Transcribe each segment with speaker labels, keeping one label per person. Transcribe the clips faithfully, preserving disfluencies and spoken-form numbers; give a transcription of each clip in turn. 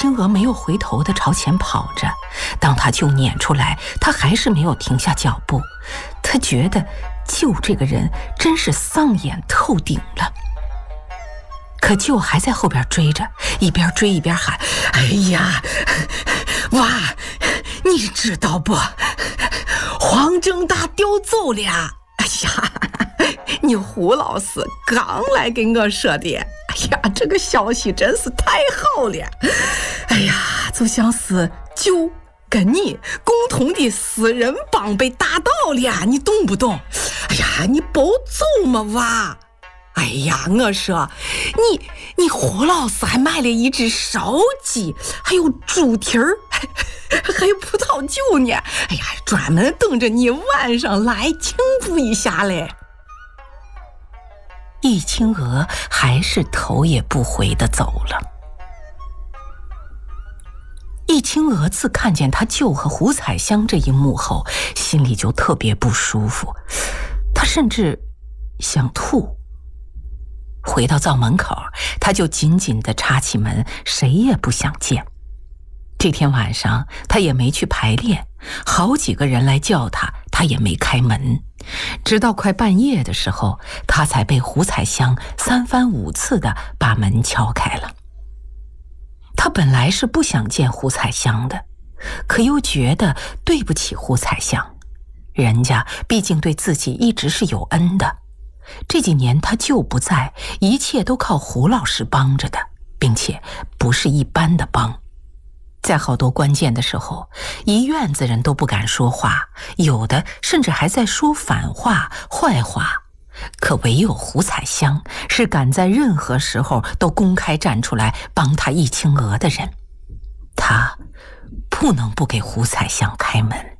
Speaker 1: 青娥没有回头地朝前跑着，当他舅撵出来，他还是没有停下脚步。他觉得舅这个人真是丧眼透顶了。可舅还在后边追着，一边追一边喊：哎呀，娃，你知道不？黄正大丢走了！哎呀，你胡老师刚来给我说的。哎呀，这个消息真是太好了！哎呀，就像是舅跟你共同的私人帮被打倒了，你懂不懂？哎呀，你别走嘛，娃！哎呀，我说你你胡老师还买了一只烧鸡，还有猪蹄儿，还有葡萄酒呢。哎呀，专门等着你晚上来庆祝一下嘞。易青娥还是头也不回地走了。易青娥自看见他舅和胡彩香这一幕后，心里就特别不舒服，他甚至想吐。回到灶门口，他就紧紧地插起门，谁也不想见。这天晚上他也没去排练，好几个人来叫他，他也没开门。直到快半夜的时候，他才被胡彩香三番五次地把门敲开了。他本来是不想见胡彩香的，可又觉得对不起胡彩香，人家毕竟对自己一直是有恩的。这几年他舅不在，一切都靠胡老师帮着的，并且不是一般的帮。在好多关键的时候，一院子人都不敢说话，有的甚至还在说反话坏话，可唯有胡彩香是敢在任何时候都公开站出来帮他易青娥的人。他不能不给胡彩香开门。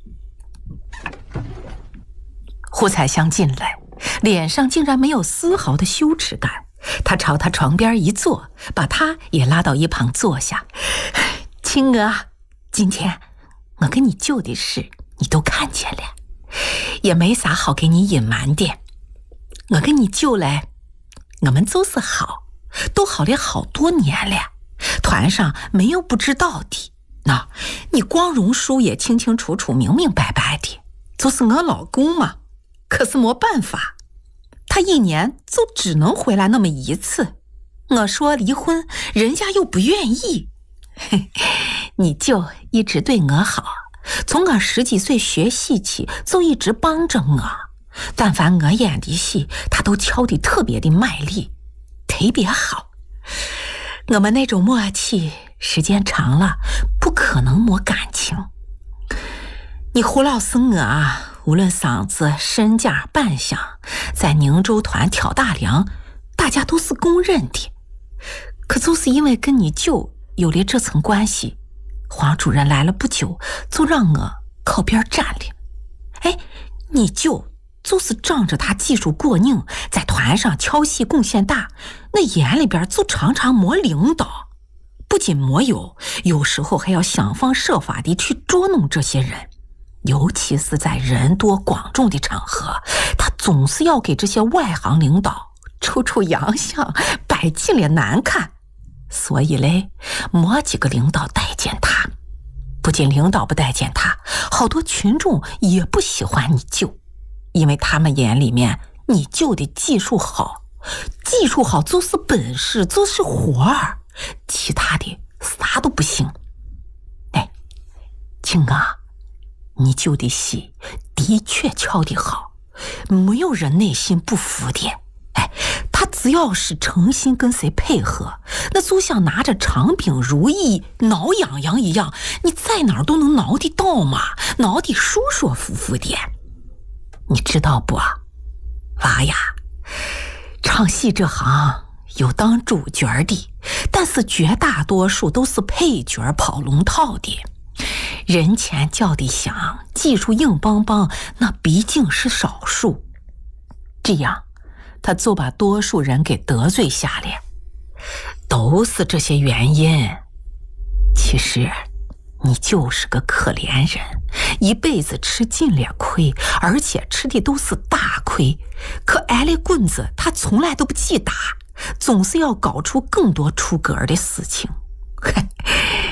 Speaker 1: 胡彩香进来，脸上竟然没有丝毫的羞耻感，他朝他床边一坐，把他也拉到一旁坐下。青娥，今天我跟你舅的事你都看见了，也没啥好给你隐瞒的。我跟你舅嘞，我们就是好，都好了好多年了，团上没有不知道的。那你光荣叔也清清楚楚明明白白的，就是我老公嘛。可是没办法，他一年就只能回来那么一次，我说离婚，人家又不愿意。你舅一直对我好，从我十几岁学戏起就一直帮着我，但凡我演的戏，他都敲得特别的卖力，特别好。我们那种默契时间长了不可能没感情。你胡老师我啊，无论嗓子身价扮相，在宁州团挑大梁，大家都是公认的。可就是因为跟你舅有了这层关系，黄主任来了不久就让我靠边站了。哎，你舅就是仗着他技术过硬，在团上敲戏贡献大，那眼里边就常常没领导，不仅没有，有时候还要想方设法的去捉弄这些人，尤其是在人多广众的场合，他总是要给这些外行领导出出洋相，摆尽了难看。所以嘞，没几个领导待见他。不仅领导不待见他，好多群众也不喜欢你舅，因为他们眼里面你舅的技术好，技术好就是本事，就是活儿，其他的啥都不行。哎，青啊，你舅的戏的确敲得好，没有人内心不服的。哎，他只要是诚心跟谁配合，那就像拿着长柄如意挠痒痒一样，你在哪儿都能挠得到嘛，挠得舒舒服服的。你知道不啊，娃呀，唱戏这行有当主角的，但是绝大多数都是配角跑龙套的。人前叫的响，技术硬邦邦，那毕竟是少数。这样他就把多数人给得罪下了，都是这些原因。其实你就是个可怜人，一辈子吃尽了亏，而且吃的都是大亏。可挨了棍子他从来都不记打，总是要搞出更多出格的事情。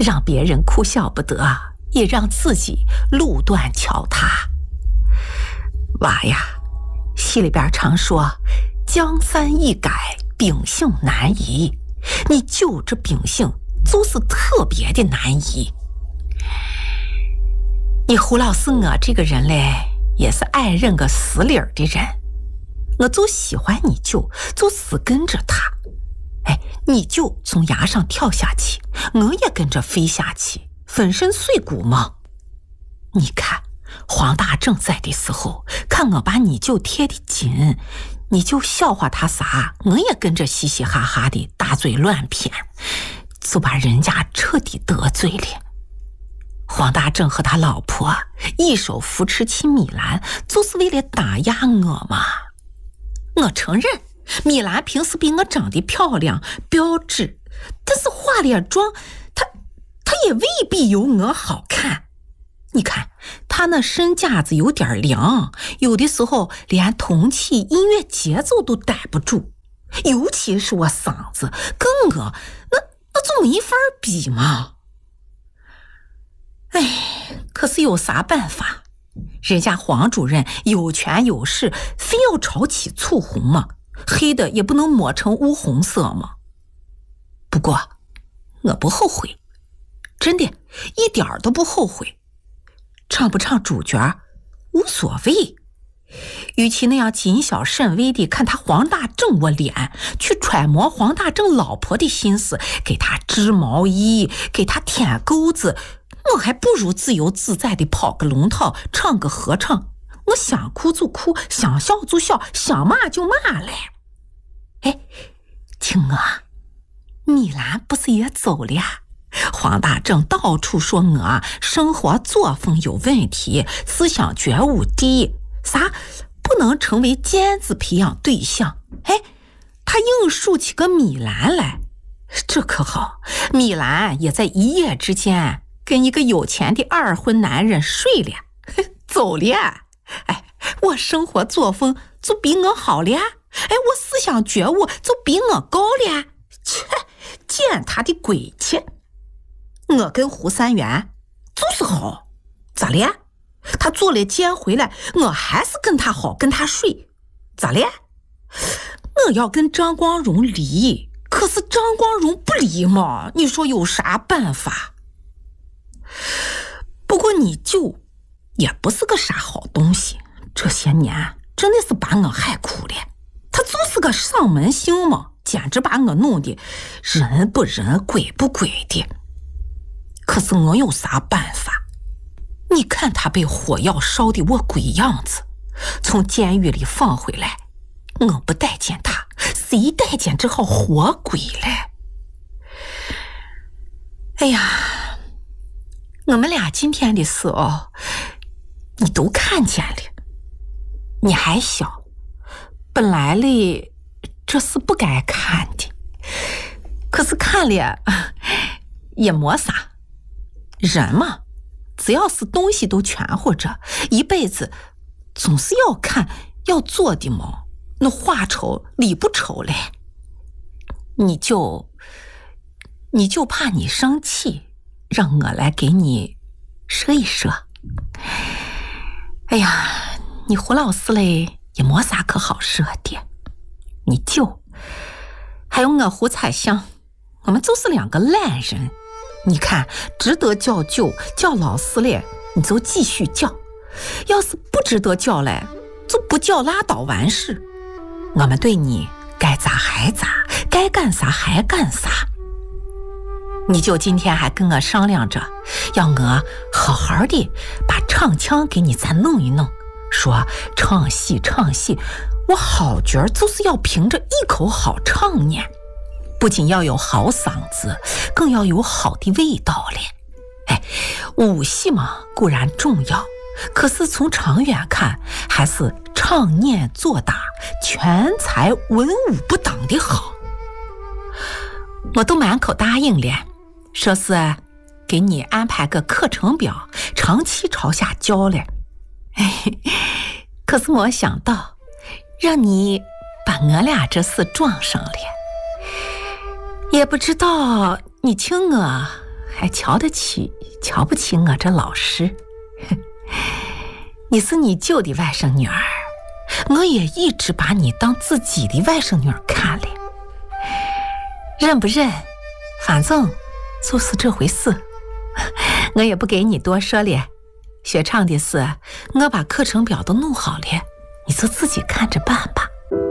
Speaker 1: 让别人哭笑不得，也让自己路断桥塌。娃呀，戏里边常说江山易改，秉性难移，你就这秉性就是特别的难移。你胡老师我这个人嘞，也是爱认个死理儿的人，我就喜欢你舅，就死跟着他。哎，你舅从崖上跳下去，我也跟着飞下去，粉身碎骨嘛。你看黄大正在的时候，看我把你舅贴得紧，你就笑话他啥，我也跟着嘻嘻哈哈的大嘴乱谝，就把人家彻底得罪了。黄大正和他老婆一手扶持起米兰，就是为了打压我嘛。我承认米兰平时比我长得漂亮标致，但是化脸妆她她也未必有我好看。你看她那身架子有点凉，有的时候连同气音乐节奏都逮不住，尤其是我嗓子跟我那那就没法比嘛。哎，可是有啥办法？人家黄主任有权有势，非要炒起醋红嘛，黑的也不能抹成乌红色嘛。不过我不后悔，真的一点都不后悔。唱不唱主角无所谓，与其那样谨小慎微地看他黄大正我脸，去揣摩黄大正老婆的心思，给他织毛衣，给他舔钩子，我还不如自由自在地跑个龙套，唱个合唱，我想哭就哭，想笑就笑，想骂就骂嘞。哎，青啊，米兰不是也走了呀？黄大正到处说我生活作风有问题，思想觉悟低，啥不能成为尖子培养对象。哎，他硬竖起个米兰来，这可好，米兰也在一夜之间跟一个有钱的二婚男人睡了，走了。哎，我生活作风就比我好了，哎，我思想觉悟就比我高了。切，见他的鬼气！我跟胡三元就是好，咋了？他做了奸回来，我还是跟他好，跟他睡，咋了？我要跟张光荣离，可是张光荣不离嘛，你说有啥办法？不过你舅也不是个啥好东西，这些年真的是把我害苦了。他就是个上门星嘛，简直把我弄得人不人鬼不鬼的。可是我有啥办法？你看他被火药烧得我鬼样子，从监狱里放回来，我不待见他，谁待见这号活鬼嘞？哎呀，我们俩今天的事哦，你都看见了。你还小，本来嘞这是不该看的，可是看了也没啥。人嘛，只要是东西都全活着，一辈子总是要看要做的嘛，那话丑理不丑嘞。你就你就怕你生气，让我来给你说一说。哎呀，你胡老师嘞也没啥可好说的，你舅还有我胡彩香，我们就是两个烂人。你看值得叫舅叫老师嘞，你就继续叫，要是不值得叫嘞，就不叫拉倒完事。我们对你该咋还咋，该干啥还干啥。你舅今天还跟我商量着要我好好的把唱腔给你再弄一弄，说唱戏唱戏，我好角就是要凭着一口好唱念，不仅要有好嗓子，更要有好的味道嘞。哎，武戏嘛固然重要，可是从长远看，还是唱念做打全才文武不当的好。我都满口答应了，说是给你安排个课程表，长期朝下教了。哎，可是没想到让你把我俩这事撞上了，也不知道你请我还瞧得起瞧不起我这老师？你是你舅的外甥女儿，我也一直把你当自己的外甥女儿看了。认不认，反正就是这回事，我也不给你多说了。学唱的事，我把课程表都弄好了，你就自己看着办吧。